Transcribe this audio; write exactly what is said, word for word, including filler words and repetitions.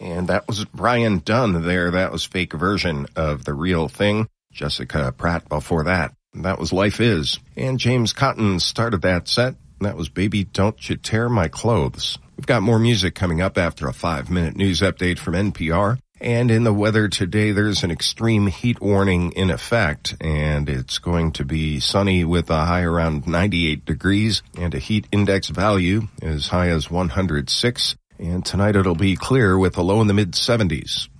And that was Brian Dunn there. That was Fake Version of The Real Thing. Jessica Pratt before that. That was Life Is. And James Cotton started that set. That was Baby Don't You Tear My Clothes. We've got more music coming up after a five-minute news update from N P R. And in the weather today, there's an extreme heat warning in effect, and it's going to be sunny with a high around ninety-eight degrees and a heat index value as high as one hundred six. And tonight it'll be clear with a low in the mid seventies.